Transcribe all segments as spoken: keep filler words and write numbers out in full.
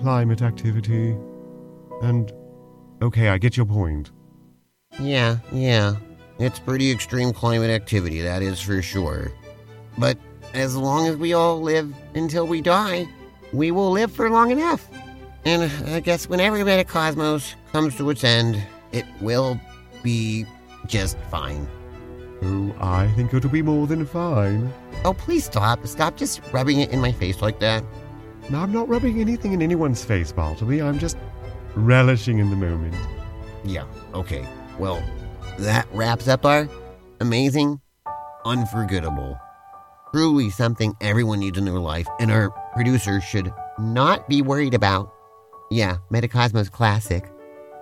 climate activity. And, okay, I get your point. Yeah, yeah. It's pretty extreme climate activity, that is for sure. But as long as we all live until we die, we will live for long enough. And I guess whenever Metacosmos comes to its end, it will be just fine. Oh, I think it'll be more than fine. Oh, please stop. Stop just rubbing it in my face like that. No, I'm not rubbing anything in anyone's face, Bartleby. I'm just relishing in the moment. Yeah, okay. Well, that wraps up our amazing, unforgettable, truly something everyone needs in their life, and our producers should not be worried about. Yeah, Metacosmos Classic.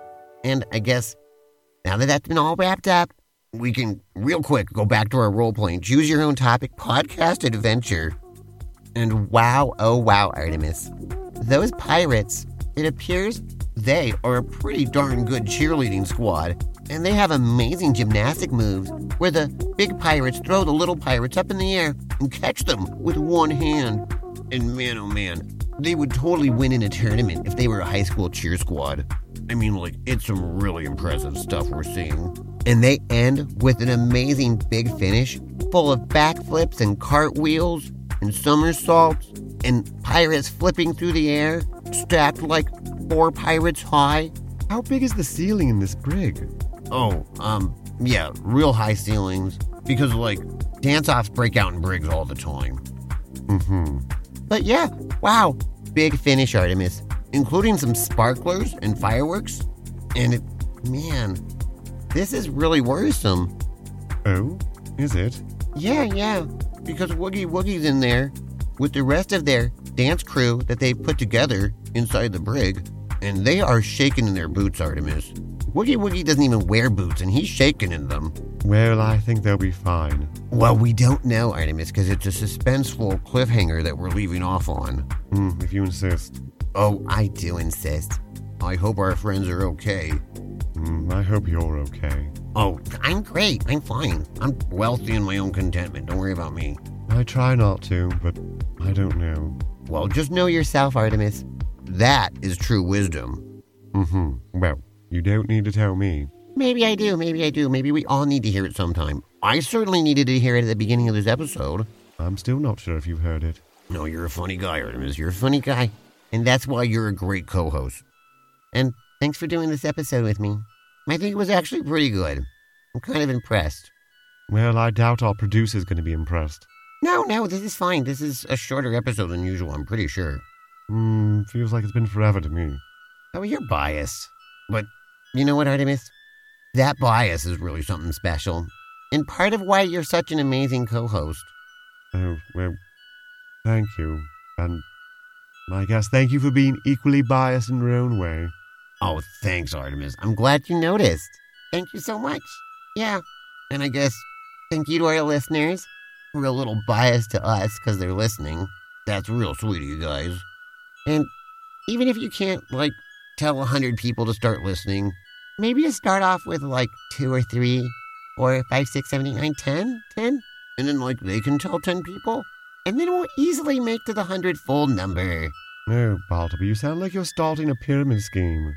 And I guess now that that's been all wrapped up, we can real quick go back to our role-playing, choose your own topic, podcast adventure. And wow, oh wow, Artemis. Those pirates, it appears they are a pretty darn good cheerleading squad. And they have amazing gymnastic moves where the big pirates throw the little pirates up in the air and catch them with one hand. And man, oh man, they would totally win in a tournament if they were a high school cheer squad. I mean, like, it's some really impressive stuff we're seeing. And they end with an amazing big finish full of backflips and cartwheels and somersaults and pirates flipping through the air, stacked like four pirates high. How big is the ceiling in this brig? Oh, um, yeah, real high ceilings. Because, like, dance-offs break out in brigs all the time. Mm-hmm. But yeah, wow, big finish, Artemis. Including some sparklers and fireworks. And, it, man, this is really worrisome. Oh, is it? Yeah, yeah, because Woogie Woogie's in there with the rest of their dance crew that they put together inside the brig. And they are shaking in their boots, Artemis. Woogie Woogie doesn't even wear boots, and he's shaking in them. Well, I think they'll be fine. Well, we don't know, Artemis, because it's a suspenseful cliffhanger that we're leaving off on. Mm, if you insist. Oh, I do insist. I hope our friends are okay. Mm, I hope you're okay. Oh, I'm great. I'm fine. I'm wealthy in my own contentment. Don't worry about me. I try not to, but I don't know. Well, just know yourself, Artemis. That is true wisdom. Mm-hmm. Well, you don't need to tell me. Maybe I do, maybe I do. Maybe we all need to hear it sometime. I certainly needed to hear it at the beginning of this episode. I'm still not sure if you've heard it. No, you're a funny guy, Artemis. You're a funny guy. And that's why you're a great co-host. And thanks for doing this episode with me. I think it was actually pretty good. I'm kind of impressed. Well, I doubt our producer's going to be impressed. No, no, this is fine. This is a shorter episode than usual, I'm pretty sure. Hmm, feels like it's been forever to me. Oh, you're biased. But you know what, Artemis? That bias is really something special. And part of why you're such an amazing co-host. Oh, well, thank you. And I guess thank you for being equally biased in your own way. Oh, thanks, Artemis. I'm glad you noticed. Thank you so much. Yeah. And I guess thank you to our listeners. We're a little biased to us because they're listening. That's real sweet of you guys. And even if you can't, like, tell a hundred people to start listening, maybe you start off with, like, two or three, or five, six, seven, eight, nine, ten, ten, and then, like, they can tell ten people, and then we'll easily make to the hundred-fold number. No, Bartleby, you sound like you're starting a pyramid scheme.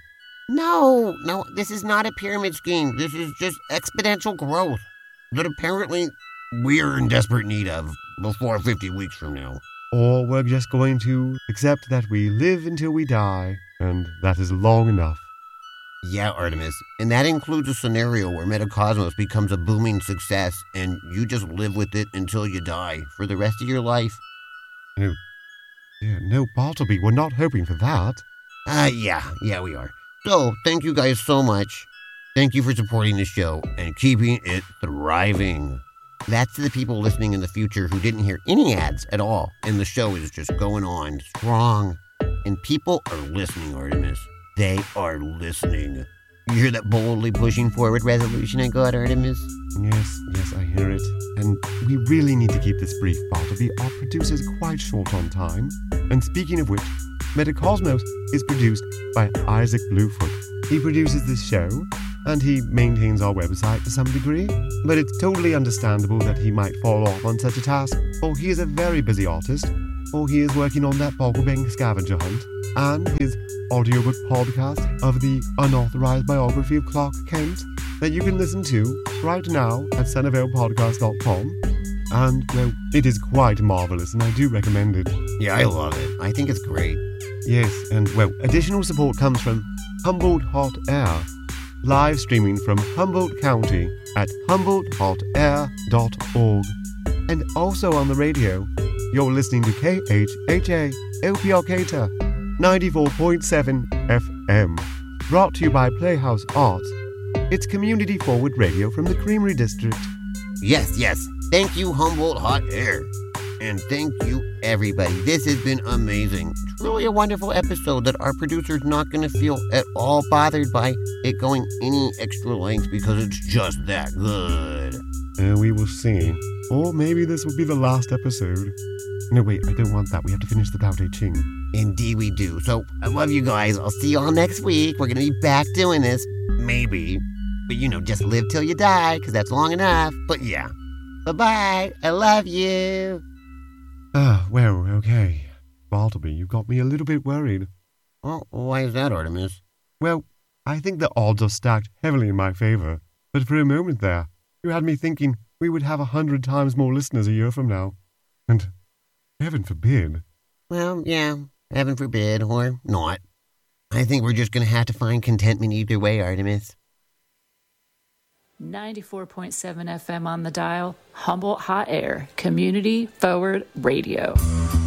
No, no, this is not a pyramid scheme. This is just exponential growth that apparently we're in desperate need of before fifty weeks from now. Or we're just going to accept that we live until we die, and that is long enough. Yeah, Artemis, and that includes a scenario where Metacosmos becomes a booming success, and you just live with it until you die for the rest of your life. No, yeah, no, Bartleby, we're not hoping for that. Uh, yeah, yeah, we are. So, thank you guys so much. Thank you for supporting the show and keeping it thriving. That's to the people listening in the future who didn't hear any ads at all, and the show is just going on strong. And people are listening, Artemis. They are listening. You hear that boldly pushing forward resolution I got, Artemis? Yes, yes, I hear it. And we really need to keep this brief, Bartleby. Our producer's quite short on time. And speaking of which, Metacosmos is produced by Isaac Bluefoot. He produces this show, and he maintains our website to some degree, but it's totally understandable that he might fall off on such a task, for he is a very busy artist, or he is working on that Bogglebang scavenger hunt, and his audiobook podcast of the unauthorized biography of Clark Kent that you can listen to right now at centerville podcast dot com. And, well, it is quite marvelous, and I do recommend it. Yeah, I love it. I think it's great. Yes, and, well, additional support comes from Humboldt Hot Air, live streaming from Humboldt County at humboldt hot air dot org. And also on the radio, you're listening to K H H A Ilpiokata ninety-four point seven F M, brought to you by Playhouse Arts. It's community-forward radio from the Creamery District. Yes, yes. Thank you, Humboldt Hot Air. And thank you, everybody. This has been amazing. Truly a wonderful episode that our producer's not going to feel at all bothered by it going any extra length because it's just that good. And uh, we will see. Or maybe this will be the last episode. No, wait, I don't want that. We have to finish the Tao Te Ching. Indeed we do. So, I love you guys. I'll see you all next week. We're going to be back doing this. Maybe. But, you know, just live till you die, because that's long enough. But, yeah. Bye-bye. I love you. Ah, well, okay. Bartleby, you've got me a little bit worried. Oh, why is that, Artemis? Well, I think the odds are stacked heavily in my favor. But for a moment there, you had me thinking we would have a hundred times more listeners a year from now. And heaven forbid. Well, yeah, heaven forbid, or not. I think we're just going to have to find contentment either way, Artemis. ninety-four point seven F M on the dial, Humboldt Hot Air, community forward radio.